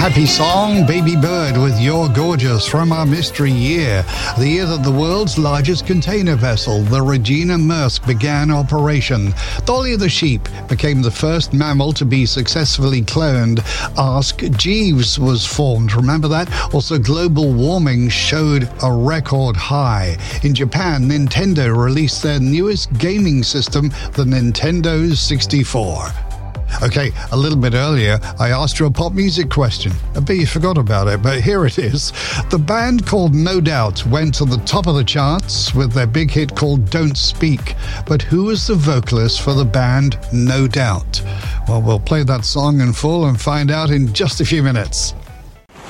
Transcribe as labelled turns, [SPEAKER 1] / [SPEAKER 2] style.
[SPEAKER 1] happy song, Baby Bird with You're Gorgeous from our mystery year. The year that the world's largest container vessel, the Regina Maersk, began operation. Dolly the sheep became the first mammal to be successfully cloned. Ask Jeeves was formed, remember that? Also, global warming showed a record high. In Japan, Nintendo released their newest gaming system, the Nintendo 64. Okay, a little bit earlier, I asked you a pop music question. I bet you forgot about it, but here it is. The band called No Doubt went to the top of the charts with their big hit called Don't Speak. But who was the vocalist for the band No Doubt? Well, we'll play that song in full and find out in just a few minutes.